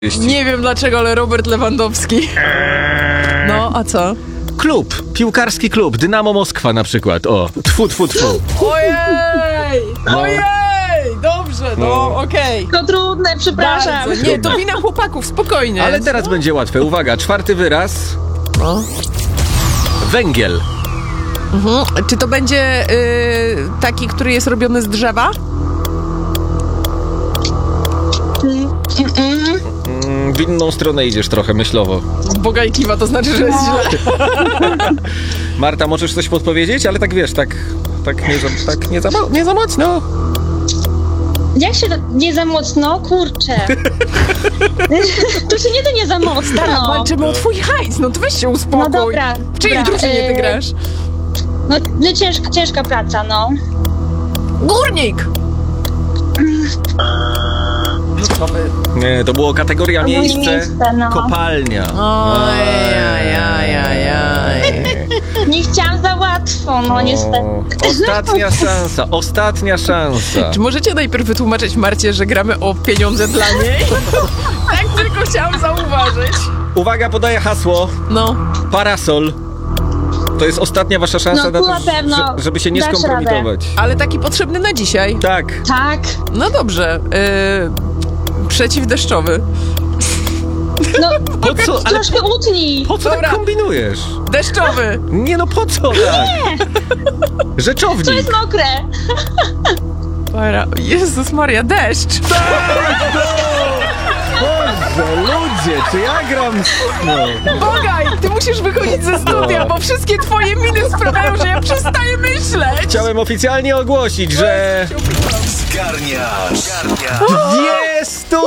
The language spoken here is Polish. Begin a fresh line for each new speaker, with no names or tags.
Nie wiem dlaczego, ale Robert Lewandowski. No, a co?
Klub, piłkarski klub, Dynamo Moskwa na przykład, o. Tfu.
Ojej! Ojej! Dobrze, no okej.
To trudne, przepraszam.
Bardzo. Nie, to wina chłopaków, spokojnie.
Ale teraz będzie łatwe. Uwaga, czwarty wyraz.
No.
Węgiel.
Czy to będzie taki, który jest robiony z drzewa?
W inną stronę idziesz trochę myślowo.
Boga i kiwa, to znaczy, że jest źle.
Marta, możesz coś podpowiedzieć? Ale tak wiesz, tak nie za mocno.
Jak się nie za mocno? Kurczę. To się nie da nie za mocno.
Walczymy o twój hajs, no to weź się uspokój.
No dobra.
W czyjej drużynie ty grasz?
No ciężka praca, no.
Górnik!
Nie, to było kategoria miejsce,
no.
kopalnia.
Ojej.
Nie chciałam za łatwo, no niestety.
Ostatnia szansa.
Czy możecie najpierw wytłumaczyć Marcie, że gramy o pieniądze dla niej? Tak tylko chciałam zauważyć.
Uwaga, podaję hasło.
No.
Parasol. To jest ostatnia wasza szansa
No,
na to,
na pewno.
żeby się nie
Dasz
skompromitować.
Ale taki potrzebny na dzisiaj.
Tak.
Tak.
No dobrze. Przeciwdeszczowy.
No,
Po co? Ale
troszkę utnij.
po co
Dobra.
tak kombinujesz?
Deszczowy.
Nie no, po co tak? Rzeczownik.
To jest mokre.
Jezus Maria, deszcz.
Boże, ludzie, czy ja gram... No.
Bogaj, ty musisz wychodzić ze studia, bo wszystkie twoje miny sprawiają, że ja przestaję myśleć.
Chciałem oficjalnie ogłosić, że...
Zgarniasz.
200